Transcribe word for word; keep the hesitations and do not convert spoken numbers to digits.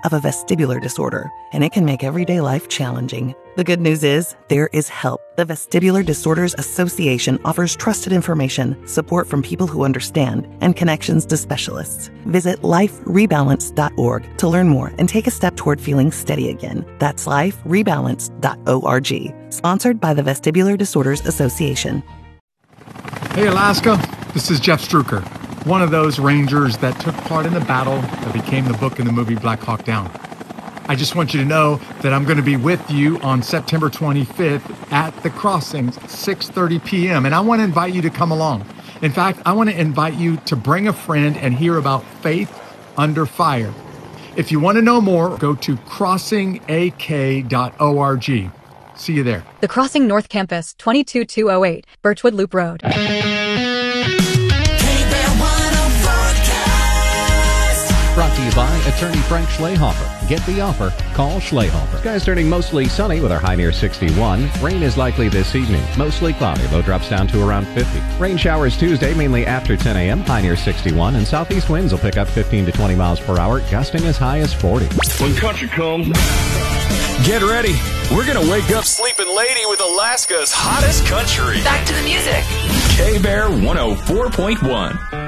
of a vestibular disorder, and it can make everyday life challenging. The good news is, there is help. The Vestibular Disorders Association offers trusted information, support from people who understand, and connections to specialists. Visit life rebalance dot org to learn more and take a step toward feeling steady again. That's life rebalance dot org. Sponsored by the Vestibular Disorders Association. Hey, Alaska. This is Jeff Struker, one of those Rangers that took part in the battle that became the book in the movie Black Hawk Down. I just want you to know that I'm going to be with you on September twenty-fifth at the Crossings, six thirty p.m., and I want to invite you to come along. In fact, I want to invite you to bring a friend and hear about Faith Under Fire. If you want to know more, go to crossing a k dot org. See you there. The Crossing North Campus, twenty-two two oh eight, Birchwood Loop Road. Brought to you by attorney Frank Schlehofer. Get the offer. Call Schlehofer. Skies turning mostly sunny with our high near sixty-one. Rain is likely this evening. Mostly cloudy. Low drops down to around fifty. Rain showers Tuesday, mainly after ten a.m. High near sixty-one. And southeast winds will pick up fifteen to twenty miles per hour, gusting as high as forty. When country comes, get ready. We're going to wake up Sleeping Lady with Alaska's hottest country. Back to the music. K-Bear one oh four point one.